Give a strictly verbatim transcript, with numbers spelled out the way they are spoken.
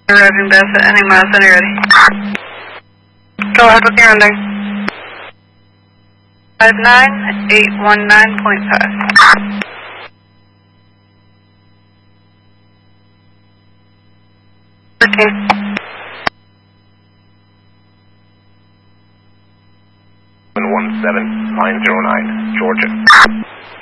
Arriving Bassett, any miles when you're ready. Go ahead with your ending. five nine eight one nine point five. thirteen. one seven nine zero nine, Georgia.